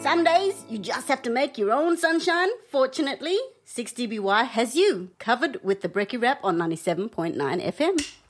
Some days, you just have to make your own sunshine. Fortunately, 6DBY has you covered with the Brekkie Wrap on 97.9 FM.